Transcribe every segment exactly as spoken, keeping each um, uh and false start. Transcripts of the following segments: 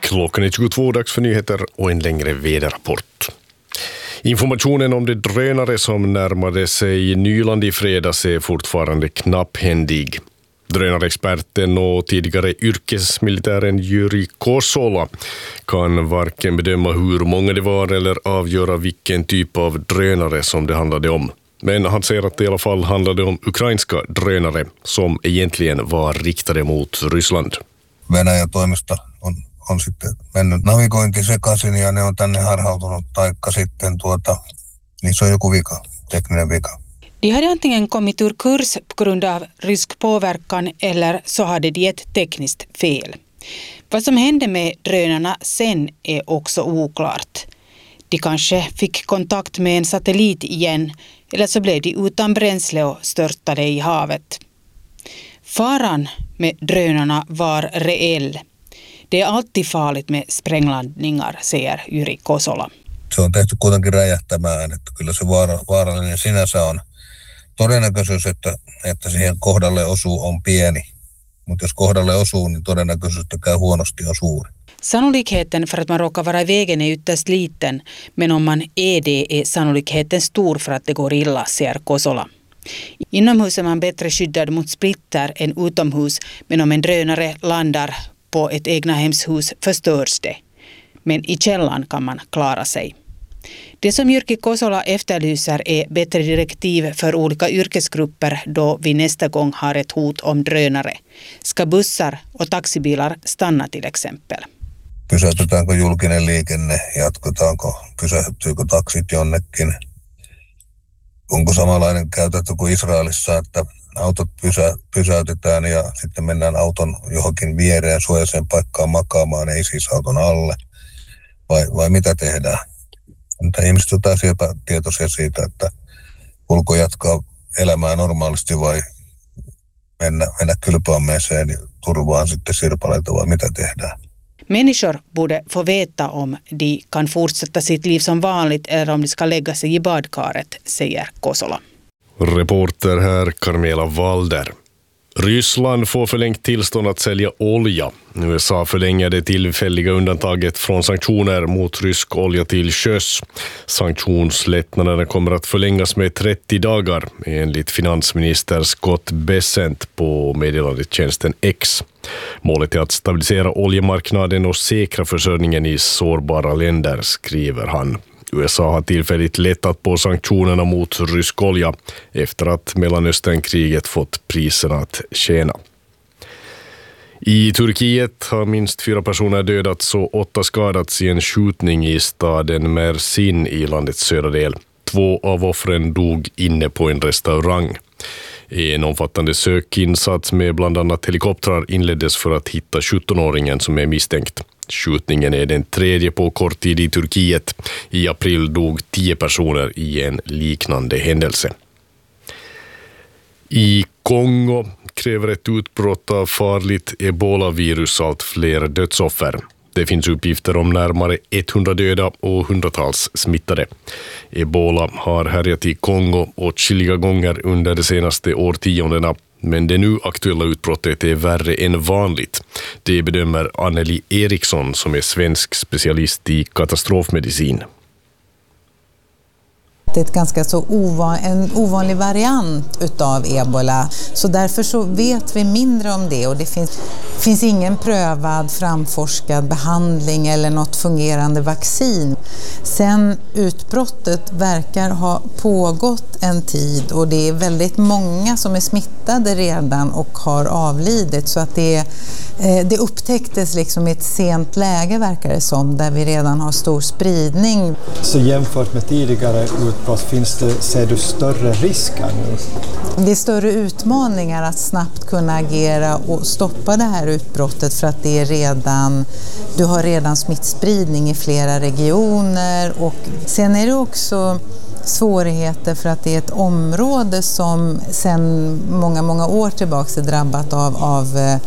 Klockan är tjugotvå, dags för nyheter och en längre väderrapport. Informationen om de drönare som närmade sig Nyland i fredags är fortfarande knapphändig. Drönarexperten och tidigare yrkesmilitären Jyri Kosola kan varken bedöma hur många det var eller avgöra vilken typ av drönare som det handlade om. Men han säger att det i alla fall handlade om ukrainska drönare som egentligen var riktade mot Ryssland. Venäjän toimista on, on sitten mennyt navigointi sekaisin ja ne on tänne harhautunut, taikka sitten tuota, niin se on joku vika, tekninen vika. De hade antingen kommit ur kurs på grund av rysk påverkan eller så hade de ett tekniskt fel. Vad som hände med drönarna sen är också oklart. De kanske fick kontakt med en satellit igen eller så blev de utan bränsle och störtade i havet. Faran med drönarna var reell. Det är alltid farligt med spränglandningar, säger Jyri Kosola. Se on tehty kuitenkin räjähtämään, että kyllä se vaara, vaarallinen sinänsä on. Todennäköisyys, että, että siihen kohdalle osuu, on pieni, mutta jos kohdalle osuu, niin todennäköisyys, että käy huonosti, on suuri. Sannolikheten för att man råkar vara i vägen är ytterst liten, men om man är det är sannolikheten stor för att det går illa, säger Kosola. Inomhus är man bättre skyddad mot splitter än utomhus, men om en drönare landar på ett egnahemshus förstörs det. Men i källan kan man klara sig. Det som Jyri Kosola efterlyser är bättre direktiv för olika yrkesgrupper då vi nästa gång har ett hot om drönare. Ska bussar och taxibilar stanna till exempel? Pysäytetäänkö julkinen liikenne? Jatketaanko? Pysähtyykö taksit jonnekin? Onko samanlainen käytäntö kuin Israelissa, että autot pysä, pysäytetään ja sitten mennään auton johonkin viereen suojaiseen paikkaan makaamaan, ei siis auton alle? Vai, vai mitä tehdään? Mutta ihmiset on taas tietoisia siitä, että ulko jatkaa elämää normaalisti vai mennä, mennä kylpyammeeseen ja turvaan sitten sirpaleita vai mitä tehdään? Människor borde få veta om de kan fortsätta sitt liv som vanligt eller om de ska lägga sig i badkaret, säger Kosola. Reporter här Carmela Walder. Ryssland får förlängt tillstånd att sälja olja. U S A förlänger det tillfälliga undantaget från sanktioner mot rysk olja till sjöss. Sanktionslättnaderna kommer att förlängas med trettio dagar enligt finansminister Scott Bessent på meddelandetjänsten X. Målet är att stabilisera oljemarknaden och säkra försörjningen i sårbara länder, skriver han. U S A har tillfälligt lättat på sanktionerna mot rysk olja efter att Mellanösternkriget fått priserna att tjäna. I Turkiet har minst fyra personer dödats och åtta skadats i en skjutning i staden Mersin i landets södra del. Två av offren dog inne på en restaurang. En omfattande sökinsats med bland annat helikoptrar inleddes för att hitta sjuttonåringen som är misstänkt. Skjutningen är den tredje på kort tid i Turkiet. I april dog tio personer i en liknande händelse. I Kongo kräver ett utbrott av farligt ebola-virus allt fler dödsoffer. Det finns uppgifter om närmare hundra döda och hundratals smittade. Ebola har härjat i Kongo åtskilliga gånger under de senaste årtiondena, men det nu aktuella utbrottet är värre än vanligt. Det bedömer Anneli Eriksson som är svensk specialist i katastrofmedicin. Det är ett ganska så ovan, en ovanlig variant utav ebola, så därför så vet vi mindre om det och det finns, finns ingen prövad, framforskad behandling eller något fungerande vaccin. Sen utbrottet verkar ha pågått en tid och det är väldigt många som är smittade redan och har avlidit, så att det, det upptäcktes liksom i ett sent läge, verkar det som, där vi redan har stor spridning. Så jämfört med tidigare utbrott, finns det, ser du större risker nu? Det är större utmaningar att snabbt kunna agera och stoppa det här utbrottet, för att det är redan, du har redan smittspridning i flera regioner, och sen är det också svårigheter för att det är ett område som sedan många, många år tillbaka är drabbat av, av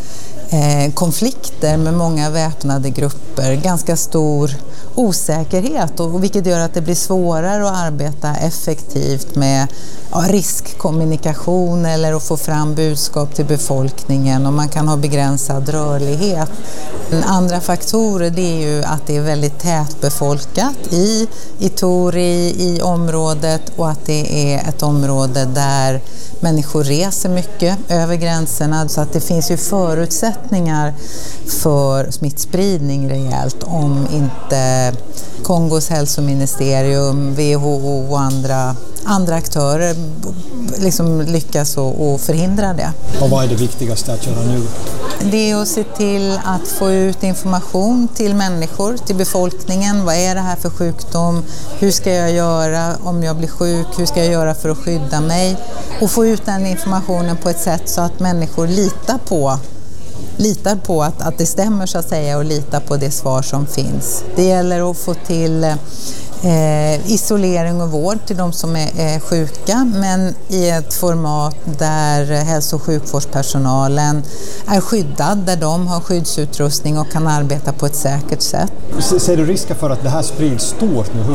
eh, konflikter med många väpnade grupper, ganska stor osäkerhet, och vilket gör att det blir svårare att arbeta effektivt med ja, riskkommunikation eller att få fram budskap till befolkningen, och man kan ha begränsad rörlighet. Andra faktorer, det är ju att det är väldigt tätbefolkat i Ituri, i området, och att det är ett område där människor reser mycket över gränserna, så att det finns ju förutsättningar för smittspridning rejält om inte Kongos hälsoministerium, W H O och andra, andra aktörer liksom lyckas och, och förhindra det. Och vad är det viktigaste att göra nu? Det är att se till att få ut information till människor, till befolkningen. Vad är det här för sjukdom? Hur ska jag göra om jag blir sjuk? Hur ska jag göra för att skydda mig? Och få ut den informationen på ett sätt så att människor litar på litar på att, att det stämmer, så att säga, och litar på det svar som finns. Det gäller att få till eh, isolering och vård till de som är, är sjuka, men i ett format där hälso- och sjukvårdspersonalen är skyddad, där de har skyddsutrustning och kan arbeta på ett säkert sätt. Ser du risken för att det här sprids stort nu?